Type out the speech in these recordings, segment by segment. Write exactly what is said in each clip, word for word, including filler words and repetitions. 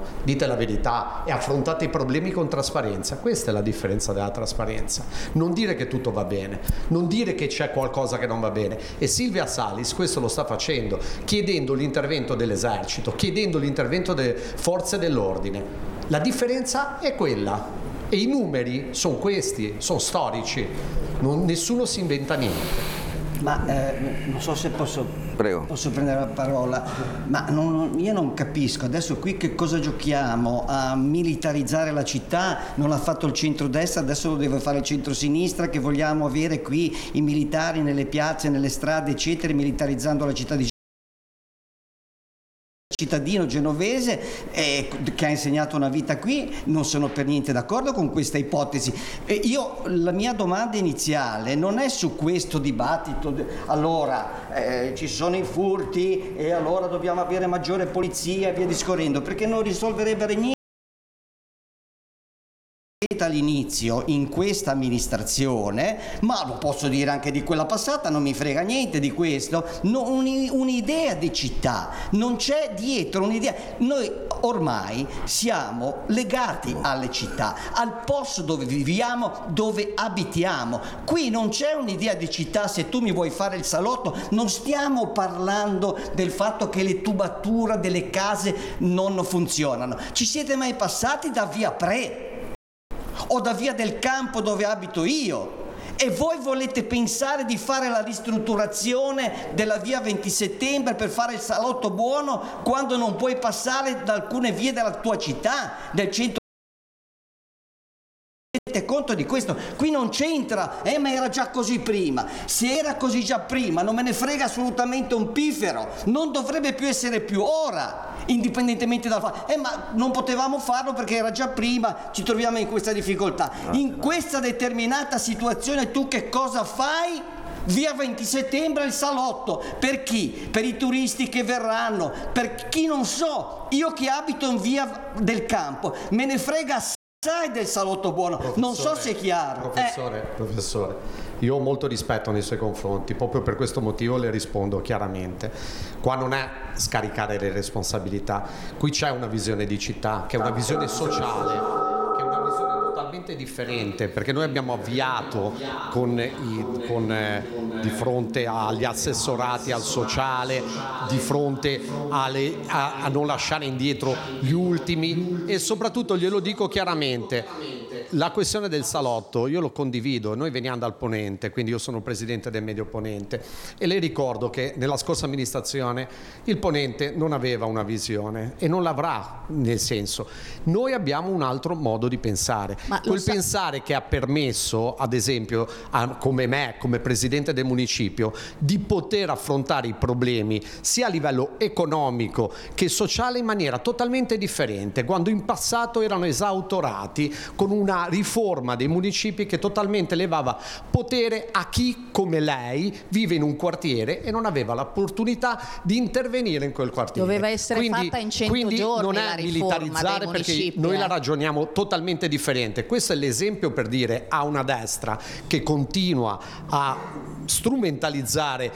dite la verità e affrontate i problemi con trasparenza. Questa è la differenza della trasparenza. Non dire che tutto va bene, non dire che c'è qualcosa che non va bene. E Silvia Salis questo lo sta facendo, chiedendo l'intervento dell'esercito, chiedendo l'intervento delle forze dell'ordine. La differenza è quella, e i numeri sono questi, sono storici, non, nessuno si inventa niente. Ma eh, non so se posso, Prego. posso prendere la parola, ma non, io non capisco adesso qui che cosa giochiamo, a militarizzare la città. Non l'ha fatto il centrodestra, adesso lo deve fare il centrosinistra, che vogliamo avere qui i militari nelle piazze, nelle strade eccetera, militarizzando la città di cittadino genovese eh, che ha insegnato una vita qui. Non sono per niente d'accordo con questa ipotesi. Eh, io la mia domanda iniziale non è su questo dibattito, allora eh, ci sono i furti e allora dobbiamo avere maggiore polizia e via discorrendo, perché non risolverebbe niente. All'inizio in questa amministrazione, ma lo posso dire anche di quella passata, non mi frega niente di questo, no, un, un'idea di città, non c'è dietro un'idea. Noi ormai siamo legati alle città, al posto dove viviamo, dove abitiamo. Qui non c'è un'idea di città. Se tu mi vuoi fare il salotto, non stiamo parlando del fatto che le tubature delle case non funzionano. Ci siete mai passati da via Pre o da via del Campo dove abito io? E voi volete pensare di fare la ristrutturazione della via venti settembre per fare il salotto buono quando non puoi passare da alcune vie della tua città, del centro? Tenete conto di questo, qui non c'entra, eh ma era già così prima. Se era così già prima non me ne frega assolutamente un piffero, non dovrebbe più essere più ora, indipendentemente dal fatto, eh ma non potevamo farlo perché era già prima, ci troviamo in questa difficoltà. In questa determinata situazione tu che cosa fai? Via venti settembre il salotto, per chi? Per i turisti che verranno, per chi non so, io che abito in via del Campo, me ne frega assai del salotto buono, professore, non so se è chiaro. Professore, eh. professore, io ho molto rispetto nei suoi confronti, proprio per questo motivo le rispondo chiaramente. Qua non è scaricare le responsabilità, qui c'è una visione di città, che è una visione sociale, differente, perché noi abbiamo avviato con, i, con eh, di fronte agli assessorati al sociale, di fronte alle, a, a non lasciare indietro gli ultimi, e soprattutto glielo dico chiaramente, la questione del salotto io lo condivido. Noi veniamo dal Ponente, quindi io sono presidente del Medio Ponente, e le ricordo che nella scorsa amministrazione il Ponente non aveva una visione e non l'avrà, nel senso, noi abbiamo un altro modo di pensare. Ma quel sa- pensare che ha permesso, ad esempio, a, come me, come presidente del municipio, di poter affrontare i problemi sia a livello economico che sociale in maniera totalmente differente, quando in passato erano esautorati con una riforma dei municipi che totalmente levava potere a chi, come lei, vive in un quartiere e non aveva l'opportunità di intervenire in quel quartiere. Doveva essere quindi, fatta in cento quindi giorni non la è riforma militarizzare, dei perché municipi, noi eh. la ragioniamo totalmente differente. Questo è l'esempio per dire a una destra che continua a strumentalizzare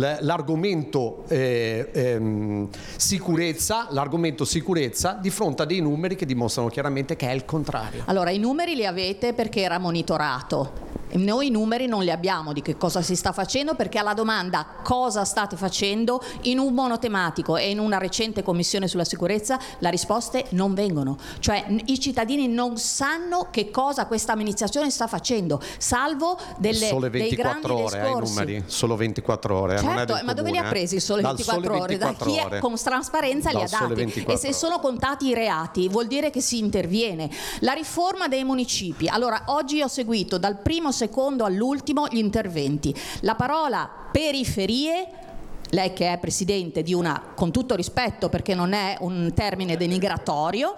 l'argomento eh, ehm, sicurezza, l'argomento sicurezza di fronte a dei numeri che dimostrano chiaramente che è il contrario. Allora, i numeri li avete perché era monitorato. Noi i numeri non li abbiamo di che cosa si sta facendo, perché alla domanda cosa state facendo in un monotematico e in una recente commissione sulla sicurezza le risposte non vengono, cioè i cittadini non sanno che cosa questa amministrazione sta facendo, salvo delle, sole dei ventiquattro grandi ore, discorsi. Eh, numeri, solo ventiquattro ore. Certo, non è del ma dove comune, li ha presi il sole ventiquattro ore? Da chi è, con trasparenza li ha dati, e se sono contati i reati vuol dire che si interviene. La riforma dei municipi, allora oggi ho seguito dal primo secondo all'ultimo gli interventi. La parola periferie, lei che è presidente di una, con tutto rispetto perché non è un termine denigratorio,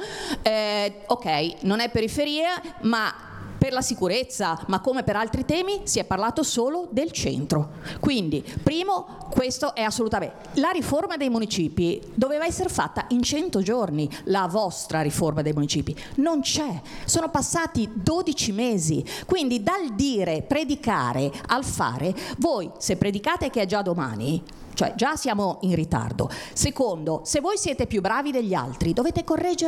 eh, ok, non è periferia, ma per la sicurezza, ma come per altri temi, si è parlato solo del centro. Quindi, primo, questo è assolutamente. La riforma dei municipi doveva essere fatta in cento giorni, la vostra riforma dei municipi. Non c'è. Sono passati dodici mesi. Quindi, dal dire, predicare, al fare, voi, se predicate che è già domani, cioè già siamo in ritardo. Secondo, se voi siete più bravi degli altri, dovete correggere